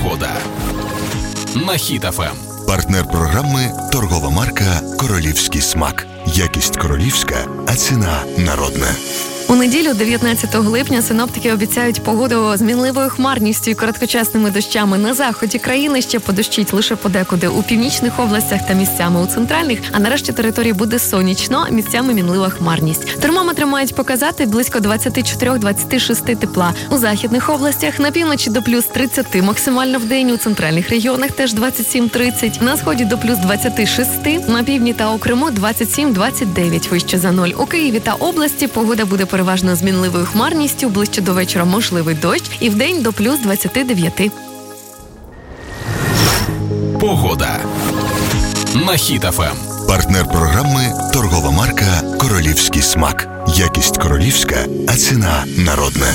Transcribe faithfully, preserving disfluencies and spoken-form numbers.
Погода на Хіт еф ем. Партнер програми – торгова марка «Королівський смак». Якість королівська, а ціна народна. У неділю, дев'ятнадцятого липня, синоптики обіцяють погоду з мінливою хмарністю і короткочасними дощами. На заході країни ще подощить лише подекуди у північних областях та місцями у центральних, а на решті території буде сонячно, місцями мінлива хмарність. Термометри мають показати близько двадцять чотири - двадцять шість тепла. У західних областях на півночі до плюс тридцять максимально в день, у центральних регіонах теж двадцять сім - тридцять, на сході до плюс двадцять шість, на півдні та у Криму двадцять сім - двадцять дев'ять вище за нуль. У Києві та області погода буде переважно з мінливою хмарністю, ближче до вечора можливий дощ і вдень до плюс двадцять дев'ять. Погода на Хіт еф ем. Партнер програми – торгова марка «Королівський смак». Якість королівська, а ціна народна.